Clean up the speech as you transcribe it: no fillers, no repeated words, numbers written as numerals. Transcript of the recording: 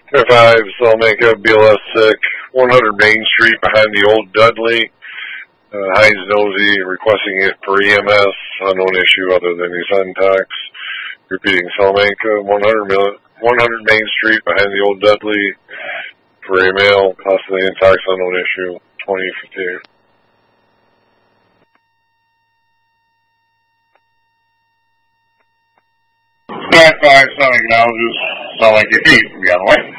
Air 5, Salamanca, BLS 6, 100 Main Street behind the old Dudley. Heinz Nosey requesting it for EMS, unknown issue other than his untax. Repeating, Salamanca, 100 Main Street behind the old Dudley for a male, possibly untax, unknown issue, 2058. Sky 5, Salamanca now, just Salamanca 8, be on the way.